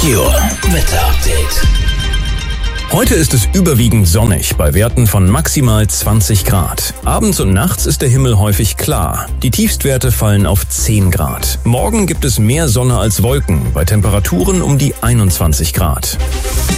Meteor Wetter-Update. Heute ist es überwiegend sonnig, bei Werten von maximal 20 Grad. Abends und nachts ist der Himmel häufig klar. Die Tiefstwerte fallen auf 10 Grad. Morgen gibt es mehr Sonne als Wolken, bei Temperaturen um die 21 Grad.